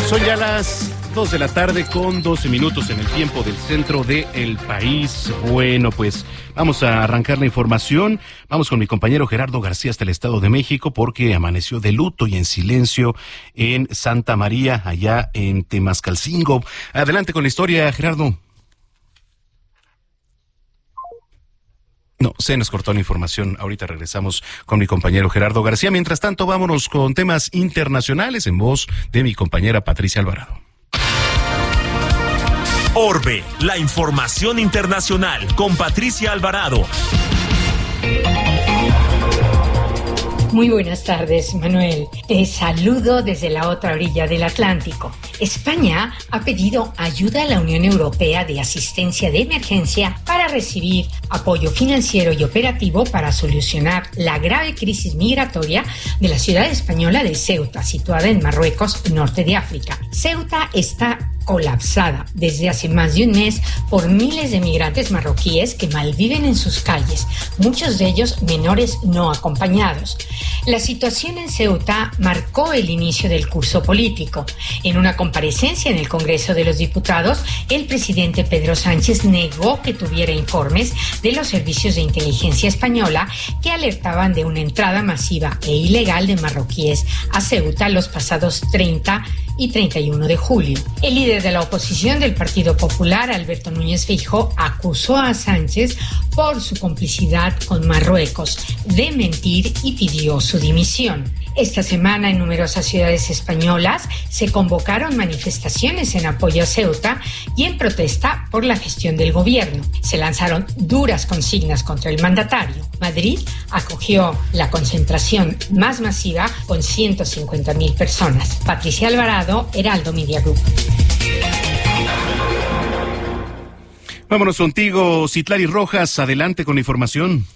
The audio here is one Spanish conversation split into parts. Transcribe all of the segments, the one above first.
Son ya las 2 de la tarde con 12 minutos en el tiempo del centro del país. Bueno, pues vamos a arrancar la información. Vamos con mi compañero Gerardo García hasta el Estado de México porque amaneció de luto y en silencio en Santa María, allá en Temascalcingo. Adelante con la historia, Gerardo. No, se nos cortó la información. Ahorita regresamos con mi compañero Gerardo García. Mientras tanto, vámonos con temas internacionales en voz de mi compañera Patricia Alvarado. Orbe, la información internacional con Patricia Alvarado. Muy buenas tardes, Manuel. Te saludo desde la otra orilla del Atlántico. España ha pedido ayuda a la Unión Europea de asistencia de emergencia para recibir apoyo financiero y operativo para solucionar la grave crisis migratoria de la ciudad española de Ceuta, situada en Marruecos, norte de África. Ceuta está colapsada desde hace más de un mes por miles de migrantes marroquíes que malviven en sus calles, muchos de ellos menores no acompañados. La situación en Ceuta marcó el inicio del curso político. En una comparecencia en el Congreso de los Diputados, el presidente Pedro Sánchez negó que tuviera informes de los servicios de inteligencia española que alertaban de una entrada masiva e ilegal de marroquíes a Ceuta los pasados 30 y 31 de julio. El líder de la oposición del Partido Popular, Alberto Núñez Feijóo, acusó a Sánchez por su complicidad con Marruecos de mentir y pidió su dimisión. Esta semana en numerosas ciudades españolas se convocaron manifestaciones en apoyo a Ceuta y en protesta por la gestión del gobierno. Se lanzaron duras consignas contra el mandatario. Madrid acogió la concentración más masiva con 150.000 personas. Patricia Alvarado, Heraldo Media Group. Vámonos contigo, Citlali Rojas. Adelante con la información.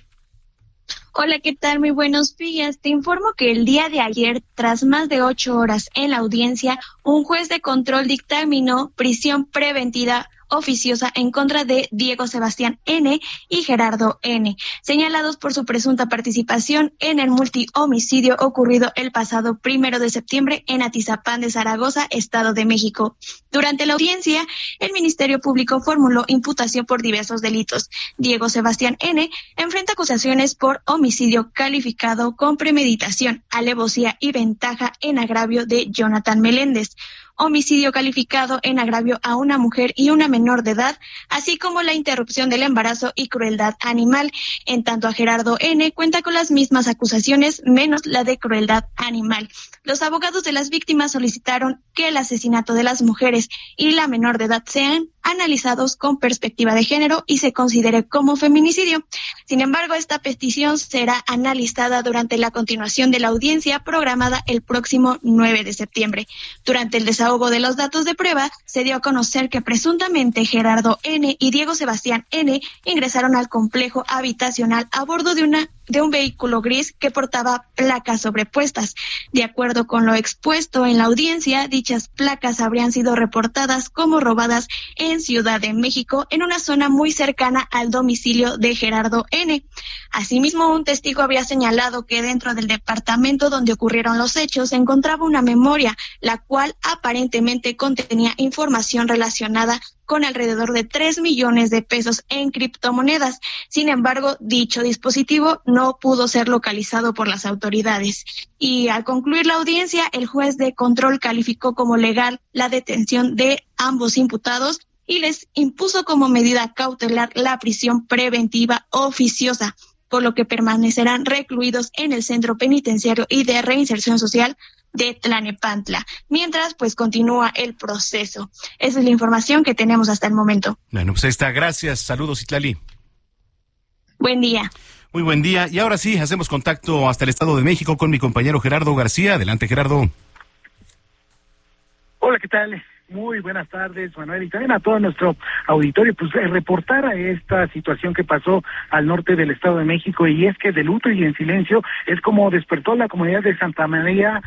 Hola, ¿qué tal? Muy buenos días. Te informo que el día de ayer, tras más de 8 horas en la audiencia, un juez de control dictaminó prisión preventiva oficiosa en contra de Diego Sebastián N. y Gerardo N., señalados por su presunta participación en el multihomicidio ocurrido el pasado 1 de septiembre en Atizapán de Zaragoza, Estado de México. Durante la audiencia, el Ministerio Público formuló imputación por diversos delitos. Diego Sebastián N. enfrenta acusaciones por homicidio calificado con premeditación, alevosía y ventaja en agravio de Jonathan Meléndez, homicidio calificado en agravio a una mujer y una menor de edad, así como la interrupción del embarazo y crueldad animal. En tanto a Gerardo N. cuenta con las mismas acusaciones, menos la de crueldad animal. Los abogados de las víctimas solicitaron que el asesinato de las mujeres y la menor de edad sean analizados con perspectiva de género y se considere como feminicidio. Sin embargo, esta petición será analizada durante la continuación de la audiencia programada el próximo 9 de septiembre. Durante el desahogo de los datos de prueba, se dio a conocer que presuntamente Gerardo N. y Diego Sebastián N. ingresaron al complejo habitacional a bordo de un vehículo gris que portaba placas sobrepuestas. De acuerdo con lo expuesto en la audiencia, dichas placas habrían sido reportadas como robadas en Ciudad de México, en una zona muy cercana al domicilio de Gerardo N. Asimismo, un testigo habría señalado que dentro del departamento donde ocurrieron los hechos se encontraba una memoria, la cual aparentemente contenía información relacionada con alrededor de 3 millones de pesos en criptomonedas. Sin embargo, dicho dispositivo no pudo ser localizado por las autoridades. Y al concluir la audiencia, el juez de control calificó como legal la detención de ambos imputados y les impuso como medida cautelar la prisión preventiva oficiosa, por lo que permanecerán recluidos en el Centro Penitenciario y de Reinserción Social de Tlanepantla, mientras pues continúa el proceso. Esa es la información que tenemos hasta el momento. Bueno, pues ahí está. Gracias. Saludos, Citlali. Buen día. Muy buen día. Y ahora sí, hacemos contacto hasta el Estado de México con mi compañero Gerardo García. Adelante, Gerardo. Hola, ¿qué tal? Muy buenas tardes, Manuel, y también a todo nuestro auditorio. Pues reportar a esta situación que pasó al norte del Estado de México, y es que de luto y en silencio es como despertó la comunidad de Santa María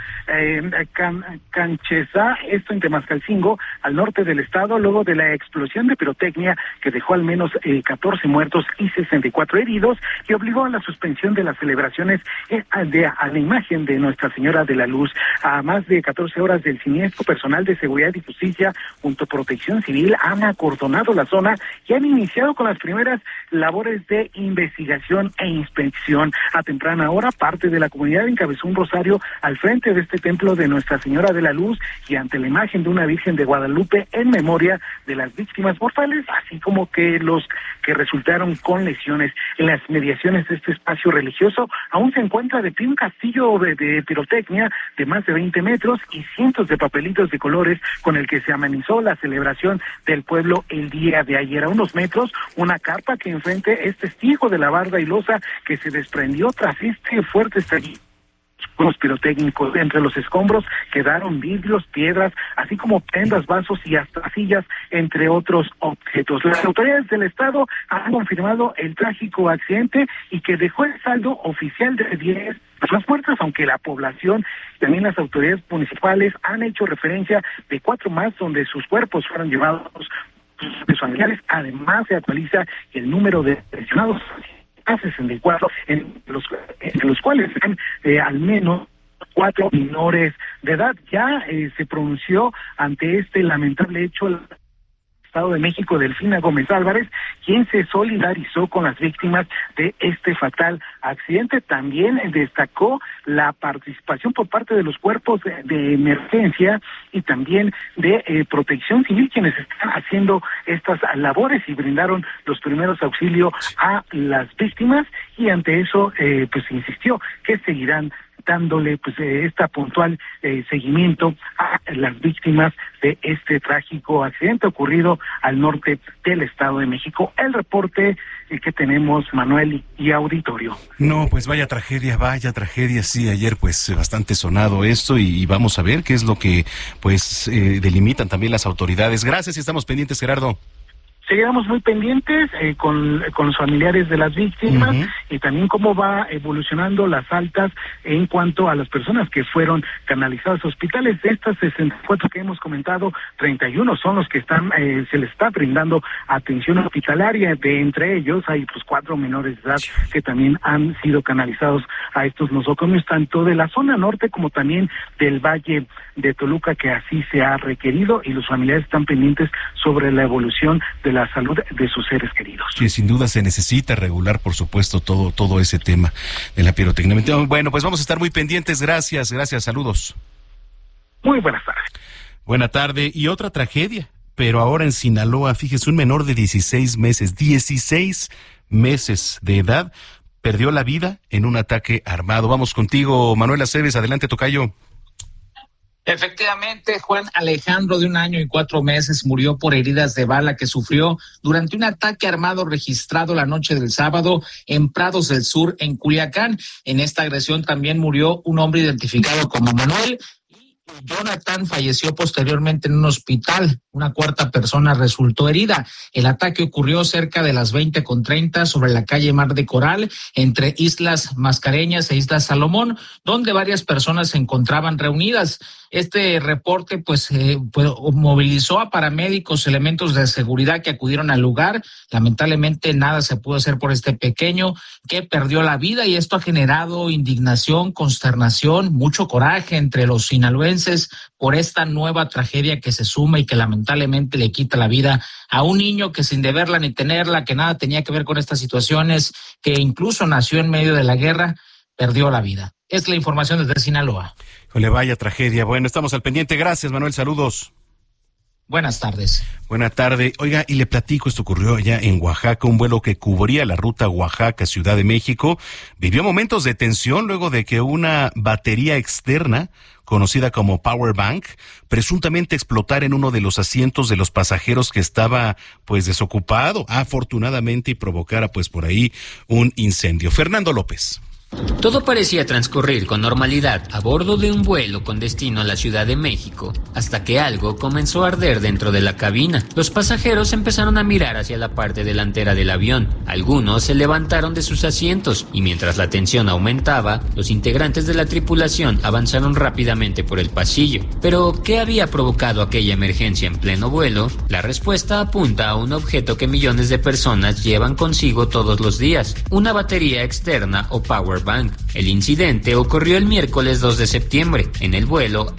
Canchezá, esto en Temascalcingo, al norte del estado, luego de la explosión de pirotecnia que dejó al menos 14 muertos y 64 heridos, y obligó a la suspensión de las celebraciones a la imagen de Nuestra Señora de la Luz. A más de 14 horas del siniestro, personal de seguridad y justicia junto a Protección Civil han acordonado la zona y han iniciado con las primeras labores de investigación e inspección. A temprana hora, parte de la comunidad encabezó un rosario al frente de este templo de Nuestra Señora de la Luz y ante la imagen de una Virgen de Guadalupe en memoria de las víctimas mortales, así como que los que resultaron con lesiones. En las mediaciones de este espacio religioso aún se encuentra de pie un castillo de pirotecnia de más de 20 metros y cientos de papelitos de colores con el que se amenizó la celebración del pueblo el día de ayer. A unos metros, una carpa que enfrente es testigo de la barda y losa que se desprendió tras este fuerte estallido. Los pirotécnicos, entre los escombros quedaron vidrios, piedras, así como prendas, vasos y hasta sillas, entre otros objetos. Las autoridades del estado han confirmado el trágico accidente y que dejó el saldo oficial de 10 personas muertas, aunque la población, también las autoridades municipales han hecho referencia de 4 más donde sus cuerpos fueron llevados a sus familiares. Además, se actualiza el número de lesionados a 64, en los cuales están al menos 4 menores de edad. Ya se pronunció ante este lamentable hecho el Estado de México, Delfina Gómez Álvarez, quien se solidarizó con las víctimas de este fatal accidente. También destacó la participación por parte de los cuerpos de emergencia y también de Protección Civil, quienes están haciendo estas labores y brindaron los primeros auxilios a las víctimas, y ante eso pues insistió que seguirán dándole pues esta puntual seguimiento a las víctimas de este trágico accidente ocurrido al norte del Estado de México. El reporte que tenemos, Manuel y auditorio. No, pues vaya tragedia, sí, ayer pues bastante sonado esto y vamos a ver qué es lo que pues delimitan también las autoridades. Gracias y estamos pendientes, Gerardo. Seguiremos muy pendientes con los familiares de las víctimas y también cómo va evolucionando las altas en cuanto a las personas que fueron canalizadas a hospitales. De estas 64 que hemos comentado, 31 son los que están se les está brindando atención hospitalaria. De entre ellos hay pues 4 menores de edad que también han sido canalizados a estos nosocomios, tanto de la zona norte como también del Valle de Toluca, que así se ha requerido, y los familiares están pendientes sobre la evolución de la salud de sus seres queridos. Sí, sin duda se necesita regular, por supuesto, todo ese tema de la pirotecnia. Bueno, pues vamos a estar muy pendientes. Gracias, saludos. Muy buenas tardes. Buena tarde. Y otra tragedia, pero ahora en Sinaloa, fíjese, un menor de 16 meses de edad perdió la vida en un ataque armado. Vamos contigo, Manuel Aceves, adelante, tocayo. Efectivamente, Juan Alejandro, de 1 año y 4 meses, murió por heridas de bala que sufrió durante un ataque armado registrado la noche del sábado en Prados del Sur, en Culiacán. En esta agresión también murió un hombre identificado como Manuel. Jonathan falleció posteriormente en un hospital. Una cuarta persona resultó herida. El ataque ocurrió cerca de las 20:30 sobre la calle Mar de Coral, entre Islas Mascareñas e Islas Salomón, donde varias personas se encontraban reunidas. Este reporte pues movilizó a paramédicos, elementos de seguridad que acudieron al lugar. Lamentablemente nada se pudo hacer por este pequeño que perdió la vida, y esto ha generado indignación, consternación, mucho coraje entre los sinaloenses por esta nueva tragedia que se suma y que lamentablemente le quita la vida a un niño que, sin deberla ni tenerla, que nada tenía que ver con estas situaciones, que incluso nació en medio de la guerra, perdió la vida. Es la información desde Sinaloa. Le vaya tragedia. Bueno, estamos al pendiente. Gracias, Manuel. Saludos. Buenas tardes. Buenas tardes. Oiga, y le platico, esto ocurrió allá en Oaxaca. Un vuelo que cubría la ruta Oaxaca-Ciudad de México vivió momentos de tensión luego de que una batería externa, conocida como Power Bank, presuntamente explotara en uno de los asientos de los pasajeros que estaba pues desocupado, afortunadamente, y provocara pues por ahí un incendio. Fernando López. Todo parecía transcurrir con normalidad a bordo de un vuelo con destino a la Ciudad de México, hasta que algo comenzó a arder dentro de la cabina. Los pasajeros empezaron a mirar hacia la parte delantera del avión. Algunos se levantaron de sus asientos y mientras la tensión aumentaba, los integrantes de la tripulación avanzaron rápidamente por el pasillo. Pero, ¿qué había provocado aquella emergencia en pleno vuelo? La respuesta apunta a un objeto que millones de personas llevan consigo todos los días: una batería externa o power bank. El incidente ocurrió el miércoles 2 de septiembre en el vuelo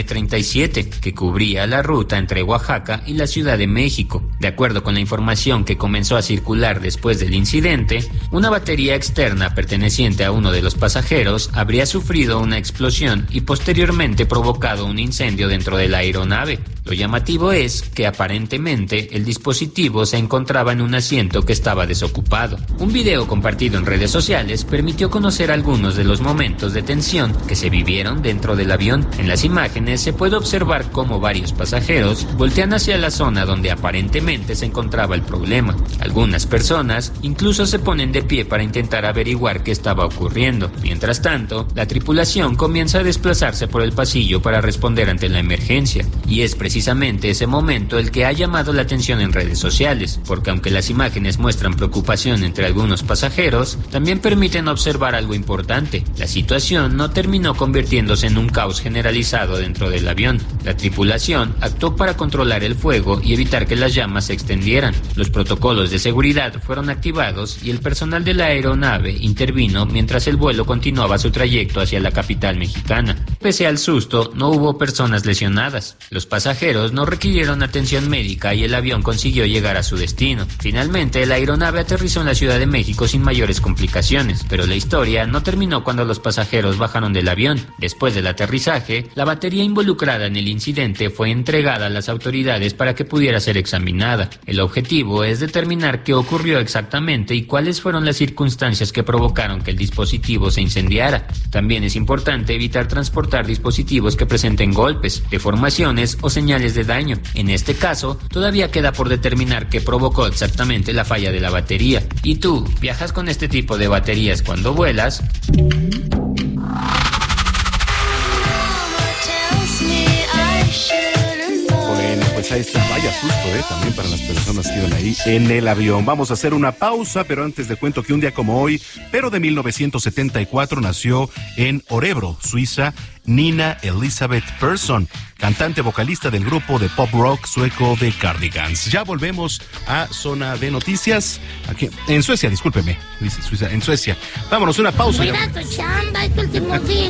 AM-37 que cubría la ruta entre Oaxaca y la Ciudad de México. De acuerdo con la información que comenzó a circular después del incidente, una batería externa perteneciente a uno de los pasajeros habría sufrido una explosión y posteriormente provocado un incendio dentro de la aeronave. Lo llamativo es que aparentemente el dispositivo se encontraba en un asiento que estaba desocupado. Un video compartido en redes sociales permitió conocer algunos de los momentos de tensión que se vivieron dentro del avión. En las imágenes se puede observar cómo varios pasajeros voltean hacia la zona donde aparentemente se encontraba el problema. Algunas personas incluso se ponen de pie para intentar averiguar qué estaba ocurriendo. Mientras tanto, la tripulación comienza a desplazarse por el pasillo para responder ante la emergencia. Y es precisamente ese momento el que ha llamado la atención en redes sociales, porque aunque las imágenes muestran preocupación entre algunos pasajeros, también permiten observar algo importante. La situación no terminó convirtiéndose en un caos generalizado dentro del avión. La tripulación actuó para controlar el fuego y evitar que las llamas se extendieran. Los protocolos de seguridad fueron activados y el personal de la aeronave intervino mientras el vuelo continuaba su trayecto hacia la capital mexicana. Pese al susto, no hubo personas lesionadas. Los pasajeros no requirieron atención médica y el avión consiguió llegar a su destino. Finalmente, la aeronave aterrizó en la Ciudad de México sin mayores complicaciones, pero la historia no terminó cuando los pasajeros bajaron del avión. Después del aterrizaje, la batería involucrada en el incidente fue entregada a las autoridades para que pudiera ser examinada. El objetivo es determinar qué ocurrió exactamente y cuáles fueron las circunstancias que provocaron que el dispositivo se incendiara. También es importante evitar transportar dispositivos que presenten golpes, deformaciones o señales de daño. En este caso, todavía queda por determinar qué provocó exactamente la falla de la batería. ¿Y tú, viajas con este tipo de baterías cuando vuelas? Bueno, pues ahí está, vaya susto, también para las personas que iban ahí en el avión. Vamos a hacer una pausa, pero antes te cuento que un día como hoy, pero de 1974, nació en Örebro, Suiza, Nina Elisabeth Persson, cantante vocalista del grupo de pop rock sueco The Cardigans. Ya volvemos a Zona de Noticias, aquí en Suecia, discúlpeme, dice Suiza, en Suecia. Vámonos, una pausa. Mira tu chamba, este último día.